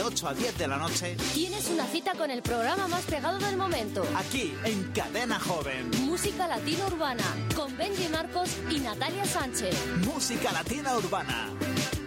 8 a 10 de la noche, tienes una cita con el programa más pegado del momento. aquí en Cadena Joven. Música latina urbana, con Benji Marcos y Natalia Sánchez. Música latina urbana.